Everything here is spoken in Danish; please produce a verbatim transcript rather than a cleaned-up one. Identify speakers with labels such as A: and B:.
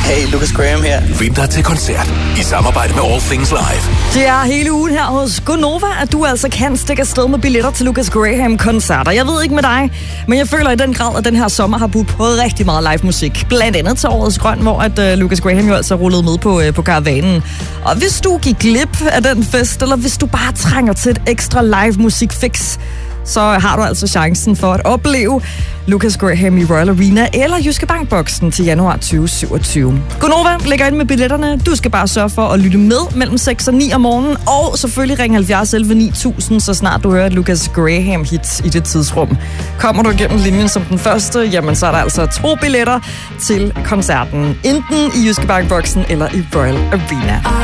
A: Hey, Lucas Graham her.
B: Vind dig til koncert i samarbejde med All Things Live.
C: Det er hele ugen her hos Gonova, at du altså kan stikke afsted med billetter til Lucas Graham-koncerter. Jeg ved ikke med dig, men jeg føler i den grad, at den her sommer har budt på rigtig meget live musik. Blandt andet til Årets Grøn, hvor at, uh, Lucas Graham jo altså rullede med på, uh, på karavanen. Og hvis du gik glip af den fest, eller hvis du bare trænger til et ekstra live musik-fix, så har du altså chancen for at opleve Lucas Graham i Royal Arena eller Jyske Bank-boksen til januar tyve syvogtyve. Gonova ligger ind med billetterne. Du skal bare sørge for at lytte med mellem seks og ni om morgenen, og selvfølgelig ring halvfjerds elleve ni tusind, så snart du hører et Lucas Graham-hit i det tidsrum. Kommer du igennem linjen som den første, jamen så er der altså to billetter til koncerten, enten i Jyske Bank-boksen eller i Royal Arena.